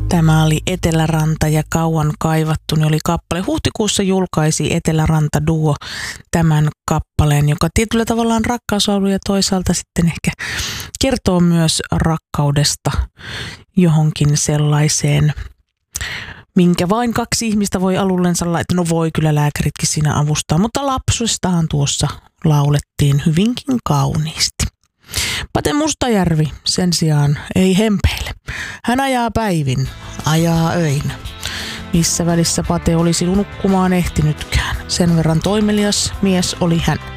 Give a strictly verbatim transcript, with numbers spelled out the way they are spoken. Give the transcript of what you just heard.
Tämä oli Eteläranta ja Kauan kaivattu, oli kappale. Huhtikuussa julkaisi Eteläranta Duo tämän kappaleen, joka tietyllä tavalla on rakkauslaulu ja toisaalta sitten ehkä kertoo myös rakkaudesta johonkin sellaiseen, minkä vain kaksi ihmistä voi alullensa laittaa. No voi kyllä lääkäritkin siinä avustaa, mutta lapsustahan tuossa laulettiin hyvinkin kauniisti. Pate Mustajärvi sen sijaan ei hempeile. Hän ajaa päivin, ajaa öin. Missä välissä Pate olisi nukkumaan ehtinytkään. Sen verran toimelias mies oli hän.